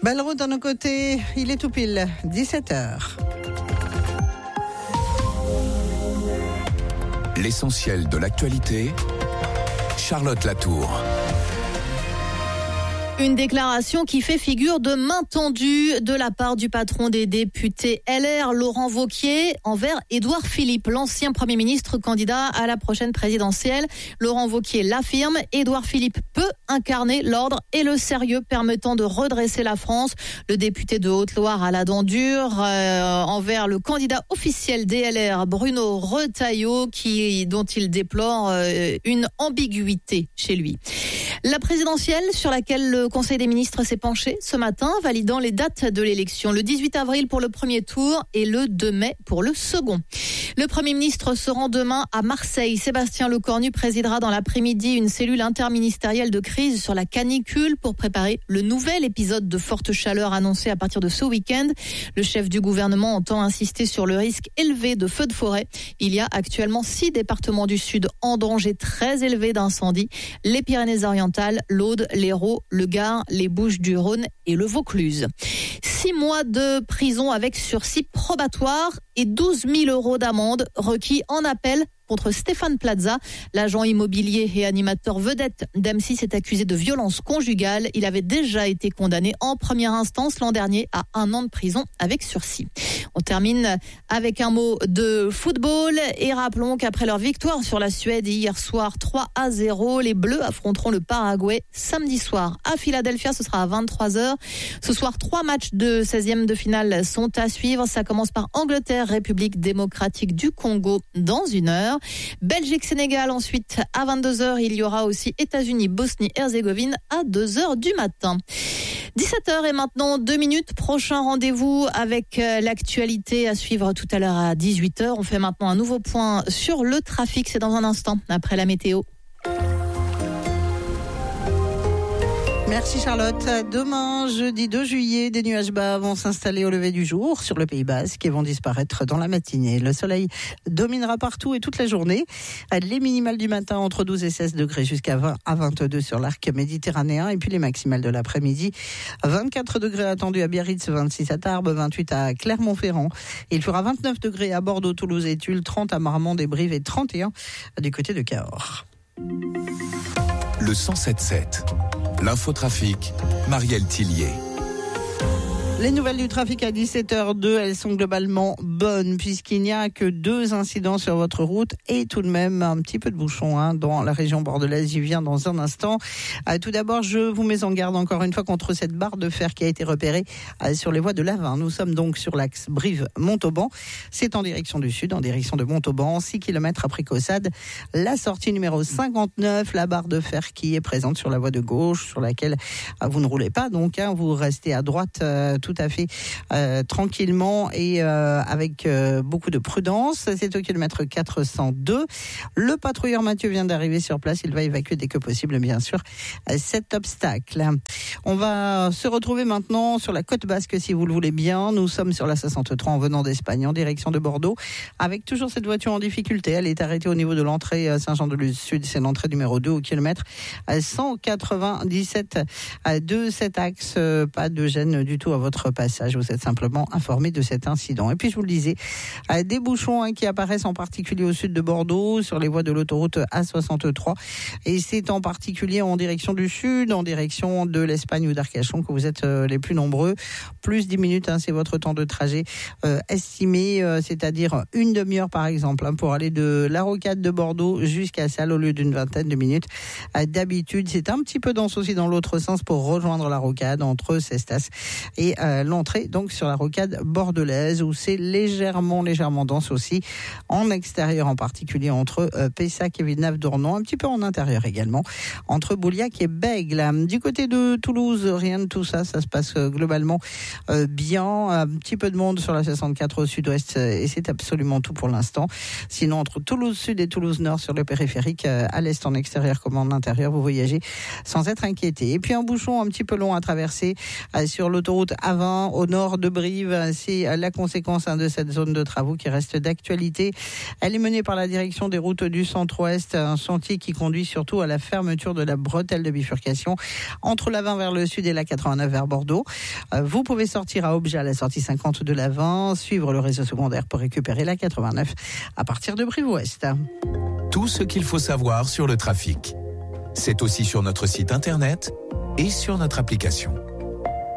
Belle route à nos côtés, il est tout pile 17h. L'essentiel de l'actualité, Charlotte Latour. Une déclaration qui fait figure de main tendue de la part du patron des députés LR, Laurent Wauquiez, envers Édouard Philippe, l'ancien Premier ministre candidat à la prochaine présidentielle. Laurent Wauquiez l'affirme, Édouard Philippe peut incarner l'ordre et le sérieux permettant de redresser la France. Le député de Haute-Loire a la dent dure envers le candidat officiel des LR, Bruno Retailleau, dont il déplore une ambiguïté chez lui. La présidentielle sur laquelle le Conseil des ministres s'est penché ce matin, validant les dates de l'élection. Le 18 avril pour le premier tour et le 2 mai pour le second. Le Premier ministre se rend demain à Marseille. Sébastien Lecornu présidera dans l'après-midi une cellule interministérielle de crise sur la canicule pour préparer le nouvel épisode de forte chaleur annoncé à partir de ce week-end. Le chef du gouvernement entend insister sur le risque élevé de feux de forêt. Il y a actuellement 6 départements du Sud en danger très élevé d'incendie. Les Pyrénées-Orientales, l'Aude, l'Hérault, le Gard, les Bouches-du-Rhône et le Vaucluse. 6 mois de prison avec sursis probatoire et 12 000 € d'amende requis en appel contre Stéphane Plaza. L'agent immobilier et animateur vedette d'M6 est accusé de violence conjugale. Il avait déjà été condamné en première instance l'an dernier à 1 an de prison avec sursis. On termine avec un mot de football et rappelons qu'après leur victoire sur la Suède hier soir 3-0, les Bleus affronteront le Paraguay samedi soir à Philadelphia. Ce sera à 23h. Ce soir, 3 matchs de 16e de finale sont à suivre. Ça commence par Angleterre, République démocratique du Congo dans 1 heure. Belgique-Sénégal ensuite à 22h. Il y aura aussi États-Unis, Bosnie-Herzégovine à 2h du matin. 17h et maintenant 2 minutes. Prochain rendez-vous avec l'actualité à suivre tout à l'heure à 18h. On fait maintenant un nouveau point sur le trafic. C'est dans un instant après la météo. Merci Charlotte. Demain, jeudi 2 juillet, des nuages bas vont s'installer au lever du jour sur le Pays Basque et vont disparaître dans la matinée. Le soleil dominera partout et toute la journée. Les minimales du matin entre 12 et 16 degrés jusqu'à 20 à 22 sur l'arc méditerranéen et puis les maximales de l'après-midi. 24 degrés attendus à Biarritz, 26 à Tarbes, 28 à Clermont-Ferrand. Il fera 29 degrés à Bordeaux, Toulouse et Tulle, 30 à Marmande et Brive et 31 du côté de Cahors. Le 107.7. L'infotrafic, Marielle Tillier. Les nouvelles du trafic à 17h02, elles sont globalement bonnes puisqu'il n'y a que 2 incidents sur votre route et tout de même un petit peu de bouchon dans la région bordelaise. J'y viens dans un instant. Tout d'abord, je vous mets en garde encore une fois contre cette barre de fer qui a été repérée sur les voies de l'Avin. Nous sommes donc sur l'axe Brive-Montauban. C'est en direction du sud, en direction de Montauban, 6 km après Caussade. La sortie numéro 59, la barre de fer qui est présente sur la voie de gauche, sur laquelle vous ne roulez pas. Donc, vous restez à droite tout à fait tranquillement et avec beaucoup de prudence. C'est au kilomètre 402. Le patrouilleur Mathieu vient d'arriver sur place. Il va évacuer dès que possible, bien sûr, cet obstacle. On va se retrouver maintenant sur la côte basque, si vous le voulez bien. Nous sommes sur la 63 en venant d'Espagne, en direction de Bordeaux, avec toujours cette voiture en difficulté. Elle est arrêtée au niveau de l'entrée Saint-Jean-de-Luz-Sud. C'est l'entrée numéro 2 au kilomètre 197 de cet axe. Pas de gêne du tout à votre passage. Vous êtes simplement informé de cet incident. Et puis, je vous le disais, des bouchons qui apparaissent en particulier au sud de Bordeaux, sur les voies de l'autoroute A63. Et c'est en particulier en direction du sud, en direction de l'Espagne ou d'Arcachon que vous êtes les plus nombreux. Plus 10 minutes, c'est votre temps de trajet estimé, c'est-à-dire une demi-heure par exemple, pour aller de la rocade de Bordeaux jusqu'à Salles au lieu d'une vingtaine de minutes. D'habitude, c'est un petit peu dense aussi dans l'autre sens pour rejoindre la rocade entre Cestas et l'entrée donc sur la rocade bordelaise où c'est légèrement dense aussi en extérieur, en particulier entre Pessac et Villeneuve-d'Ornon, un petit peu en intérieur également entre Bouliac et Bègle. Du côté de Toulouse, rien de tout ça, ça se passe globalement bien, un petit peu de monde sur la 64 au sud-ouest et c'est absolument tout pour l'instant. Sinon entre Toulouse Sud et Toulouse Nord sur le périphérique, à l'est en extérieur comme en intérieur, vous voyagez sans être inquiété. Et puis un bouchon un petit peu long à traverser sur l'autoroute A20 A20 au nord de Brive. C'est la conséquence de cette zone de travaux qui reste d'actualité. Elle est menée par la direction des routes du centre-ouest, un chantier qui conduit surtout à la fermeture de la bretelle de bifurcation entre l'A20 vers le sud et la 89 vers Bordeaux. Vous pouvez sortir à Obja à la sortie 50 de l'A20, suivre le réseau secondaire pour récupérer la 89 à partir de Brive-Ouest. Tout ce qu'il faut savoir sur le trafic. C'est aussi sur notre site internet et sur notre application.